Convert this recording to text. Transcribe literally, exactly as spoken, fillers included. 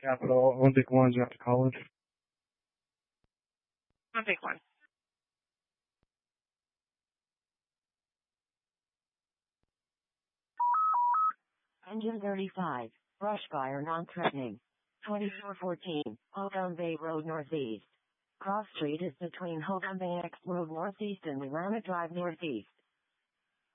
Capital, Olympic one's after college. Olympic one. Engine thirty-five. Brush fire non-threatening. twenty-four fourteen. Hougang Bay Road Northeast. Cross Street is between Hougang Bay X Road Northeast and Willamette Drive Northeast.